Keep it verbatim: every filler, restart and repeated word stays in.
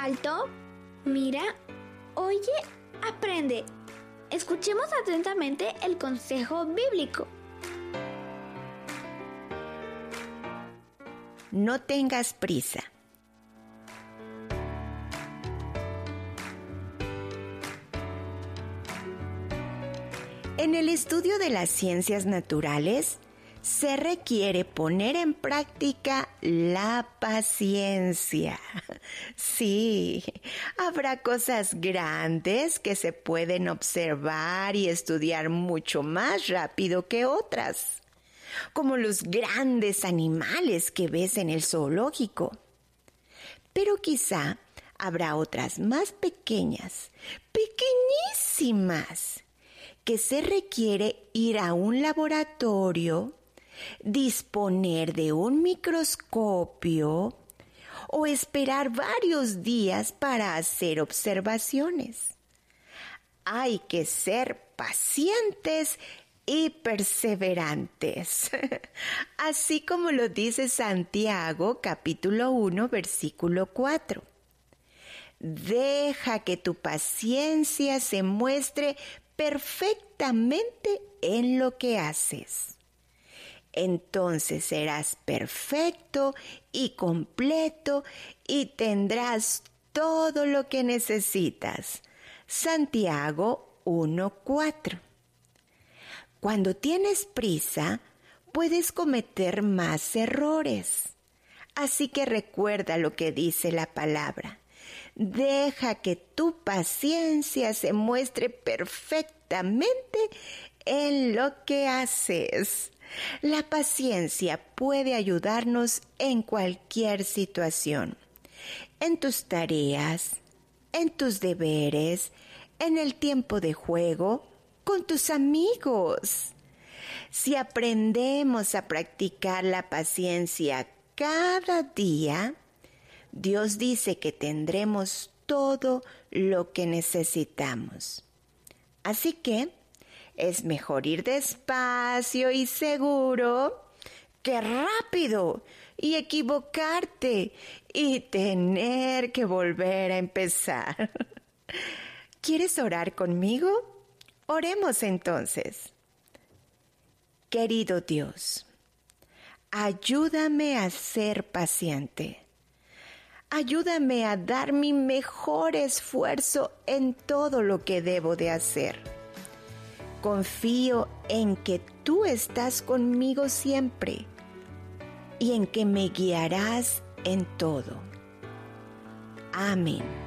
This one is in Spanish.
Alto, mira, oye, aprende. Escuchemos atentamente el consejo bíblico. No tengas prisa. En el estudio de las ciencias naturales, se requiere poner en práctica la paciencia. Sí, habrá cosas grandes que se pueden observar y estudiar mucho más rápido que otras, como los grandes animales que ves en el zoológico. Pero quizá habrá otras más pequeñas, pequeñísimas, que se requiere ir a un laboratorio, disponer de un microscopio o esperar varios días para hacer observaciones. Hay que ser pacientes y perseverantes, así como lo dice Santiago capítulo uno versículo cuatro. Deja que tu paciencia se muestre perfectamente en lo que haces. Entonces serás perfecto y completo y tendrás todo lo que necesitas. Santiago uno cuatro. Cuando tienes prisa, puedes cometer más errores. Así que recuerda lo que dice la palabra. Deja que tu paciencia se muestre perfectamente en lo que haces. La paciencia puede ayudarnos en cualquier situación, en tus tareas, en tus deberes, en el tiempo de juego, con tus amigos. Si aprendemos a practicar la paciencia cada día, Dios dice que tendremos todo lo que necesitamos. Así que es mejor ir despacio y seguro que rápido y equivocarte y tener que volver a empezar. ¿Quieres orar conmigo? Oremos entonces. Querido Dios, ayúdame a ser paciente. Ayúdame a dar mi mejor esfuerzo en todo lo que debo de hacer. Confío en que tú estás conmigo siempre y en que me guiarás en todo. Amén.